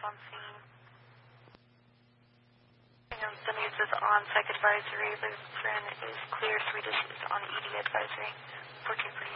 on scene. Sunny's is on psych advisory. Lutheran is clear. Swedish is on ED advisory. 14 for you.